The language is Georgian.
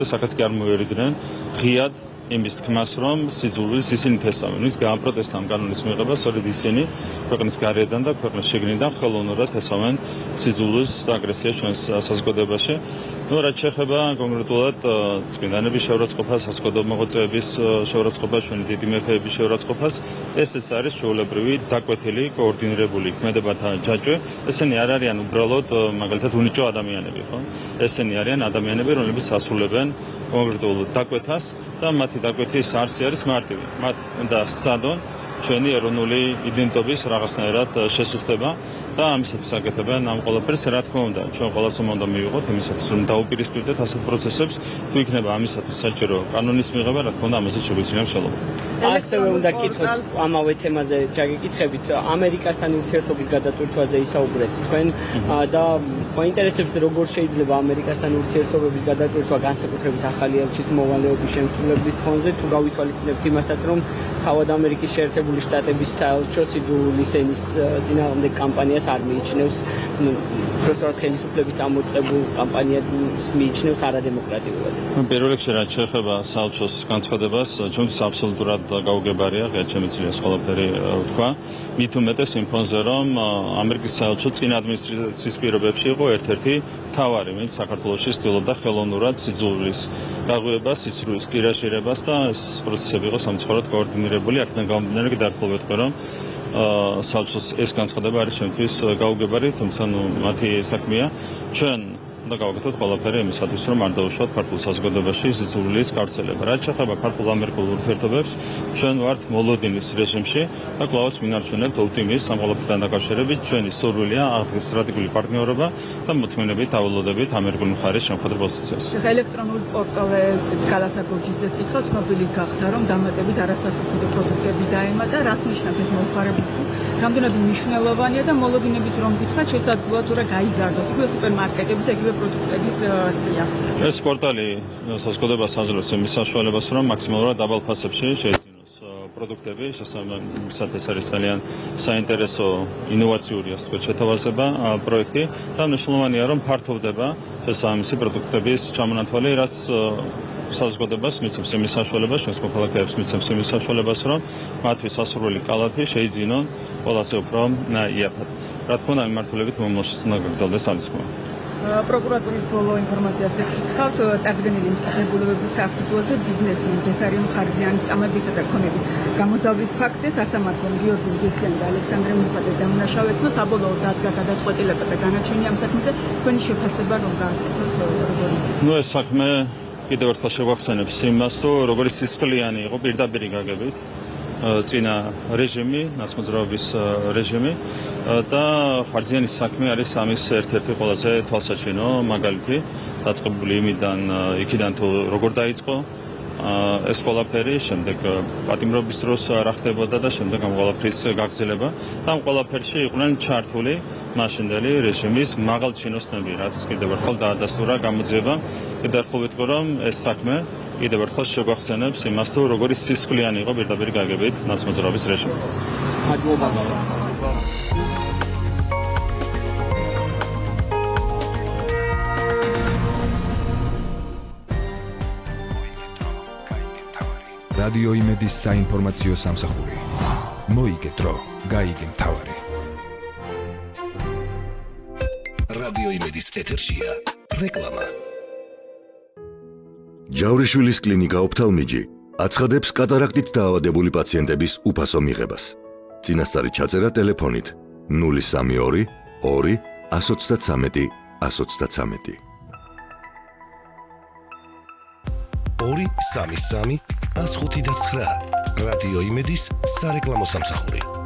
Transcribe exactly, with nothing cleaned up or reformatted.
საკაც კი არ მოერიდნენ ღიად იმის თქმას, რომ სიძულვილს ისინი თესავენ. ის გააპროტესტა ამ კანონის მიღებას, სწორედ ისინი ქვეყნის გარედან და ქვეყნის შიგნიდან ხელოვნურად თესავენ სიძულვილს და აგრესიას ჩვენს საზოგადოებაში. ნუ რაც შეეხება კონკრეტულად წმინდანების შეურაცხყოფას, საზოგადოებამოღვაწეების შეურაცხყოფას, ჩვენი დიდი მეფეების შეურაცხყოფას, ესეც არის ჩვეულებრივი დაკვეთილი, კოორდინირებული ქმედებათა ჯაჭვი. ესენი არ არიან უბრალოდ მაგალითად უნიჭო ადამიანები, ხო? ესენი არიან ადამიანები, რომლებიც ასრულებენ კონკრეტულ დაკვეთას და მათი დაკვეთის არსი არის მარტივი. მათ უნდა სცადონ ჩვენი ეროვნული იდენტობის რაღაცნაირად შესუსტება და ამისათვის აკეთებენ ამ ყველაფერს. რა თქმა უნდა, ჩვენ ყველას უნდა მივიღოთ იმისათვის, რომ დაუპირისპირდეთ ასეთ პროცესებს, თუ იქნება ამისათვის საჭირო კანონის მიღება, რა თქმა უნდა, ამაზე შეგვიძლია მსჯელობა. ასევე უნდა გითხოთ ამავე თემაზე ჯაგიკითხებით ამერიკასთან ურთიერთობის გადატვირთვაზე ისაუბრეთ თქვენ და მაინტერესებს როგორ შეიძლება ამერიკასთან ურთიერთობების გადატვირთვა განსაკუთრებით ახალი ელჩის მოვალეობის შემსრულებლის ფონზე თუ გავითვალისწინებთ იმასაც რომ თავად ამერიკის შეერთებული შტატების საელჩო სიძულვილის ენის წინააღმდეგ კამპანიას არ მიიჩნევს უბრალოდ ხელისუფლების წამოწყებულ კამპანიას მიიჩნევს არადემოკრატიულად. პირველ რიგში რაც შეეხება საელჩოს განცხადებას, ჩვენთვის აბსოლუტურად გაუგებარია, ღია შემიძლია ყველაფერი ვთქვა. მით უმეტეს იმ ფონზე, რომ ამერიკის საელჩო წინა ადმინისტრაციის პირობებში იყო ერთ-ერთი მთავარი, ვინც საქართველოში ცდილობდა ხელოვნურად სიძულვილის გაღვივებას, სიცრუის ტირაჟირებას და ეს პროცესები იყო სამწუხაროდ კოორდინირებული. აქედან გამომდინარე კი დაერქვა ვეთქვი, რომ საელჩოს ეს განცხადება არის ჩვენთვის გაუგებარი, თუმცა ნუ მათი საქმეა. ჩვენ და გავაკეთოთ ყველაფერი იმისათვის, რომ არ დაუშვათ ქართულ საზოგადოებაში სიძულვილის გავრცელება. რაც შეეხება ქართულ-ამერიკულ ურთიერთობებს, ჩვენ ვართ მოლოდინის რეჟიმში და კვლავაც მინარჩუნებთ ოპტიმიზმს ამ ყველაფერთან დაკავშირებით. ჩვენი სურვილია აღდგეს სტრატეგიული პარტნიორობა და მოთმინებით დავალოდებით ამერიკული მხარის შემოქმედებელ პოზიციას. ელექტრონული პორტალზე გალათა გორჯიძე კითხვა ცნობილი გახდა, რომ დამატებით არასასუბსიდო პროდუქტები დაემატა, რას ნიშნავს ეს მომხმარებლისთვის? რამდენად მნიშვნელოვანია და მოლოდინებით რომ გითხრათ, შესაძლოა თუ რა გაიზარდოს იგივე სუპერმარკეტების იგივე პროდუქტების სია. ეს პორტალი საზოგადოებას აძლევს იმის საშუალებას, რომ მაქსიმალურად დაბალ ფასებში შეეძინოს პროდუქტები, შესაბამისად ეს არის ძალიან საინტერესო ინოვაციური, ასე ვთქვათ, შეთავაზება პროექტი და მნიშვნელოვანია, რომ ფართოვდება შესაბამისი პროდუქტების ჩამონათვალი, რაც საზოგადოებას მიცემს იმის საშუალებას, ჩვენს მოქალაქეებს მიცემს იმის საშუალებას, რომ მათთვის სასურველი კალათი შეიძინონ ყველაზე უფრო იაფად. რა თქმა უნდა, მიმართულებით მომავალში უნდა გაგრძელდეს სალისხმოა. პროკურატურის ბოლო ინფორმაციას ეკითხავთ წარდგენილი მტკიცებულებების საფუძველზე ბიზნესმენ დესარიონ ხარზიანის წამებისა და ქონების გამოძალვის ფაქტზე სასამართლომ გიორგი მგესიანი და ალექსანდრე მუხაძე დამნაშავეცნო საბოლოოდ დადგა გადაწყვეტილება და განაჩენი ამ საქმეზე თქვენი შეფასება რომ გააკეთოთ როგორი? ნუ ეს საქმე კიდევ ერთხელ შევახსენებს იმას, თუ როგორი სისხლიანი იყო პირდაპირი გაგებით წინა რეჟიმი, ნაცმოძრაობის რეჟიმი და ხარზიანის საქმე არის ამის ერთ-ერთი ყველაზე თვალსაჩინო მაგალითი, დაწყებული იმიდან იქიდან თუ როგორ დაიწყო ეს ყველაფერი, შემდეგ პატიმრობის დროს რა ხდებოდა და შემდეგ ამ ყველაფრის გაგრძელება და ამ ყველაფერში იყვნენ ჩართული მაშინდელი რეჟიმის მაღალჩინოსნები, რაც კიდევ ერთხელ დაადასტურა გამოძიება. კიდევ ერთხელ ვიტყვი, რომ ეს საქმე კიდევ ერთხელ შევახსენებს იმას, თუ როგორი სისხლიანი იყო პირდაპირი გაგებით ნაცმოძრაობის რეჟიმი. მადლობა. რადიო იმედის საინფორმაციო სამსახური. მოიგეთ დრო, გაიგე მთავარი. რადიო იმედის ეთერშია რეკლამა. ჯავრიშვილის კლინიკა ოფთალმიჯი აცხადებს კატარაქტით დაავადებული პაციენტების უფასო მიღებას. წინასწარი ჩაწერა ტელეფონით ნული სამი ორი ორი ათს ოცდათრამეტი ათს ოცდათრამეტი. ორი სამი სამი ათს ხუთი და ცხრა. რადიო იმედის სარეკლამო სამსახური.